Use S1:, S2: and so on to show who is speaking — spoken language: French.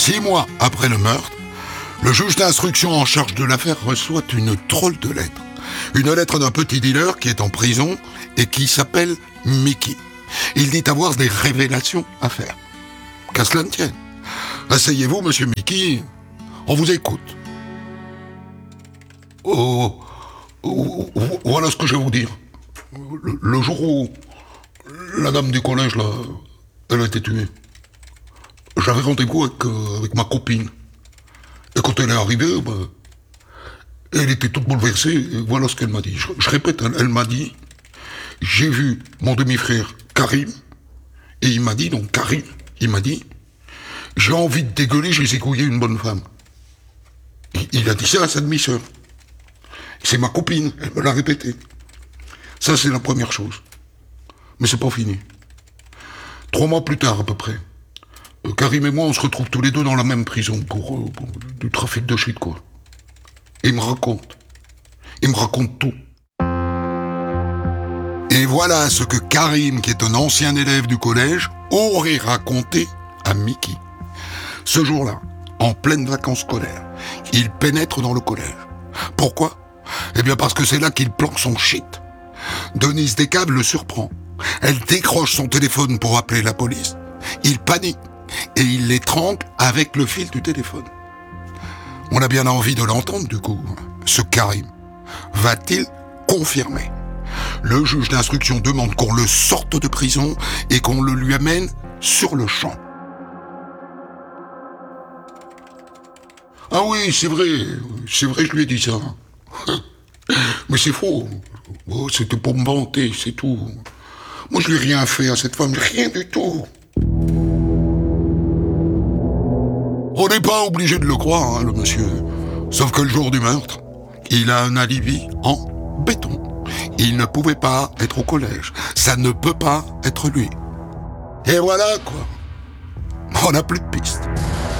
S1: 6 mois après le meurtre, le juge d'instruction en charge de l'affaire reçoit une drôle de lettre. Une lettre d'un petit dealer qui est en prison et qui s'appelle Mickey. Il dit avoir des révélations à faire. Qu'à cela ne tienne. Asseyez-vous, monsieur Mickey, on vous écoute. Voilà ce que je vais vous dire. Le jour où la dame du collège, là, elle a été tuée, j'avais rendez-vous avec ma copine. Et quand elle est arrivée, elle était toute bouleversée, et voilà ce qu'elle m'a dit. Je répète, elle m'a dit, j'ai vu mon demi-frère Karim, et il m'a dit, j'ai envie de dégueuler, j'ai égouillé une bonne femme. Il a dit ça à sa demi-sœur. C'est ma copine, elle me l'a répété. Ça, c'est la première chose. Mais c'est pas fini. 3 mois plus tard, à peu près, Karim et moi, on se retrouve tous les deux dans la même prison pour du trafic de shit, quoi. Et il me raconte tout. Et voilà ce que Karim, qui est un ancien élève du collège, aurait raconté à Mickey. Ce jour-là, en pleine vacances scolaires, il pénètre dans le collège. Pourquoi ? Eh bien parce que c'est là qu'il planque son shit. Denise Descaves le surprend. Elle décroche son téléphone pour appeler la police. Il panique et il l'étrangle avec le fil du téléphone. On a bien envie de l'entendre du coup. Ce Karim va-t-il confirmer ? Le juge d'instruction demande qu'on le sorte de prison et qu'on le lui amène sur le champ. Ah oui, c'est vrai, je lui ai dit ça. Mais c'est faux. Oh, c'était pour me vanter, c'est tout. Moi, je lui ai rien fait à cette femme, rien du tout. On n'est pas obligé de le croire, hein, le monsieur. Sauf que le jour du meurtre, il a un alibi en béton. Il ne pouvait pas être au collège. Ça ne peut pas être lui. Et voilà, quoi. On n'a plus de pistes.